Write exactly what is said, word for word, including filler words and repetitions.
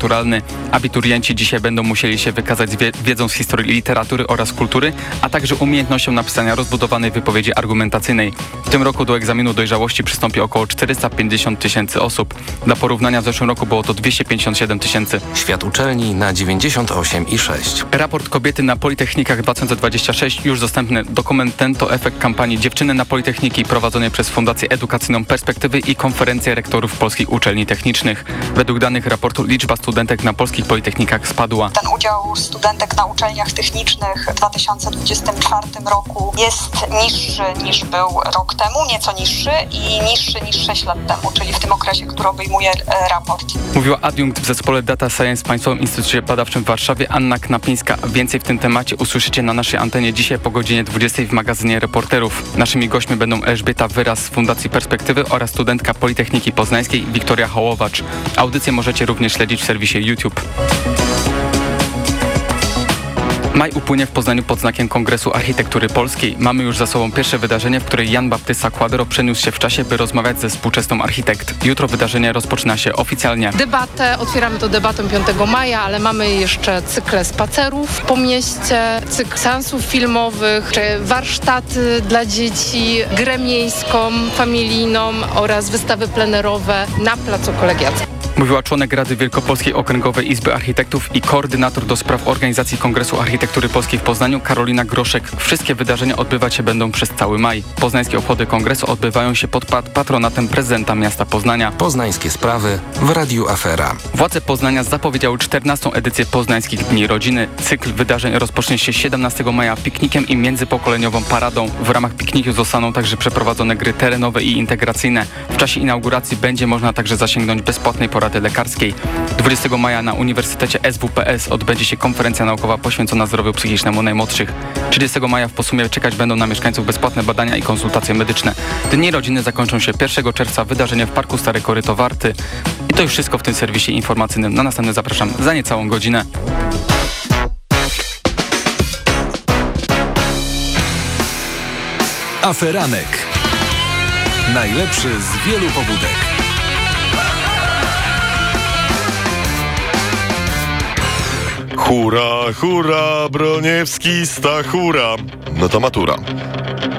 maturalny. Abiturienci dzisiaj będą musieli się wykazać z wie- wiedzą z historii literatury oraz kultury, a także umiejętnością napisania rozbudowanej wypowiedzi argumentacyjnej. W tym roku do egzaminu dojrzałości przystąpi około czterysta pięćdziesiąt tysięcy osób. Dla porównania w zeszłym roku było to dwieście pięćdziesiąt siedem tysięcy. Świat uczelni na dziewięćdziesiąt osiem i sześć. Raport Kobiety na Politechnikach dwa tysiące dwudziesty trzeci już dostępny. Dokument ten to efekt kampanii Dziewczyny na Politechniki prowadzonej przez Fundację Edukacyjną Perspektywy i Konferencję Rektorów Polskich Uczelni Technicznych. Według danych raportu liczba studentek na polskich politechnikach spadła. Ten udział studentek na uczelniach technicznych w dwa tysiące dwudziestym czwartym roku jest niższy niż był rok temu, nieco niższy i niższy niż sześć lat temu, czyli w tym okresie, który obejmuje e, raport. Mówiła adiunkt w zespole Data Science w Państwowym Instytucie Badawczym w Warszawie Anna Knapińska. Więcej w tym temacie usłyszycie na naszej antenie dzisiaj po godzinie dwudziestej w magazynie Reporterów. Naszymi gośćmi będą Elżbieta Wyraz z Fundacji Perspektywy oraz studentka Politechniki Poznańskiej Wiktoria Hołowacz. Audycję możecie również śledzić w serwisie YouTube. Maj upłynie w Poznaniu pod znakiem Kongresu Architektury Polskiej. Mamy już za sobą pierwsze wydarzenie, w której Jan Baptysta Quadro przeniósł się w czasie, by rozmawiać ze współczesną architekt. Jutro wydarzenie rozpoczyna się oficjalnie. Debatę, otwieramy to debatą piątego maja, ale mamy jeszcze cykle spacerów po mieście, cykl seansów filmowych, czy warsztaty dla dzieci, grę miejską, familijną oraz wystawy plenerowe na Placu Kolegiackim. Mówiła członek Rady Wielkopolskiej Okręgowej Izby Architektów i koordynator do spraw organizacji Kongresu Architektury Polskiej w Poznaniu Karolina Groszek. Wszystkie wydarzenia odbywać się będą przez cały maj. Poznańskie obchody kongresu odbywają się pod pat- patronatem prezydenta miasta Poznania. Poznańskie sprawy w Radiu Afera. Władze Poznania zapowiedziały czternastą edycję Poznańskich Dni Rodziny. Cykl wydarzeń rozpocznie się siedemnastego maja piknikiem i międzypokoleniową paradą. W ramach pikniku zostaną także przeprowadzone gry terenowe i integracyjne. W czasie inauguracji będzie można także zasięgnąć bezpłatnej porady lekarskiej. dwudziestego maja na Uniwersytecie S W P S odbędzie się konferencja naukowa poświęcona zdrowiu psychicznemu najmłodszych. trzydziestego maja w Posumie czekać będą na mieszkańców bezpłatne badania i konsultacje medyczne. Dni rodziny zakończą się pierwszego czerwca. Wydarzenie w Parku Stare Koryto Warty. I to już wszystko w tym serwisie informacyjnym. Na następny zapraszam za niecałą godzinę. Aferanek. Najlepszy z wielu pobudek. Hura, hura, Broniewski, Stachura. No to matura.